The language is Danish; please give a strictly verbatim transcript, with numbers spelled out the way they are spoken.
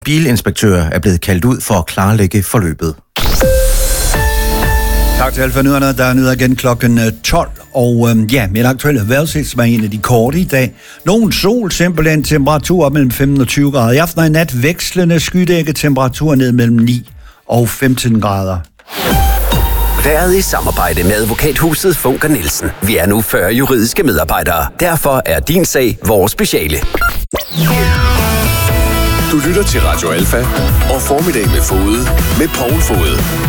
Bilinspektører er blevet kaldt ud for at klarlægge forløbet. Tak til alle for nyhederne. Der er nyheder igen klokken tolv. Og øhm, ja, med aktuelle vejrudsigt var en af de korte i dag. Nogen sol, simpelthen temperatur op mellem femten og tyve grader. I aften og i nat vekslende skydække, temperatur ned mellem ni og femten grader. Været i samarbejde med advokathuset Funker Nielsen. Vi er nu fyrre juridiske medarbejdere. Derfor er din sag vores speciale. Du lytter til Radio Alfa og Formiddag med Fode med Poul Fode.